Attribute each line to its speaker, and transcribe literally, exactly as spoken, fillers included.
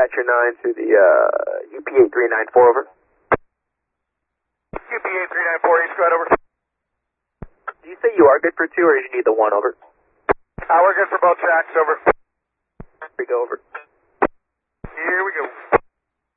Speaker 1: Dispatcher nine to the uh, U P eight three nine four, over.
Speaker 2: U P eight three nine four, East Squad, over.
Speaker 1: Do you say you are good for two, or do you need the one, over?
Speaker 2: Uh, we're good for both tracks, over.
Speaker 1: We go over.
Speaker 2: Here we go.